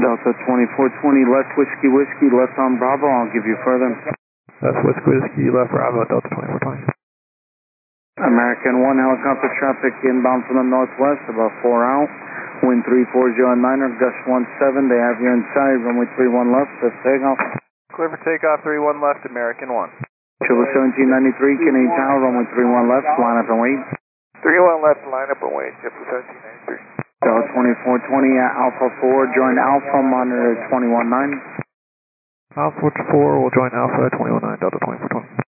Delta 2420, left whiskey whiskey, left on Bravo, I'll give you further. Left whiskey, left Bravo, Delta 2420. American 1, helicopter traffic inbound from the northwest, about 4 out. Wind 340 at Niner, gust 17, they have you inside, runway 31 left, fifth takeoff. Clear for takeoff, 31 left, American 1. Chiller 1793, Canadian Tower, runway 31 left, line up and wait. 31 left, line up and wait, Chiller 1793. Delta 2420 at Alpha 4, join Alpha, monitor 21-9. Alpha 4 will join Alpha 21-9, Delta 2420.